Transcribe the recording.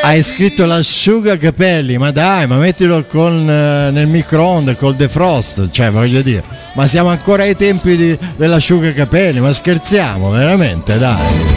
Hai scritto l'asciugacapelli, ma dai, ma mettilo nel microonde col defrost, cioè voglio dire, ma siamo ancora ai tempi dell'asciugacapelli, ma scherziamo veramente, dai.